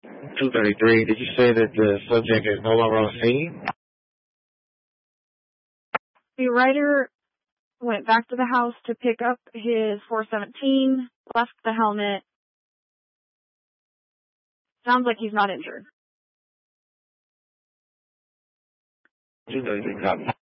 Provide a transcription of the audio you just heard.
233. Did you say that the subject is no longer on scene? The writer went back to the house to pick up his 417, left the helmet. Sounds like he's not injured. 233, copy.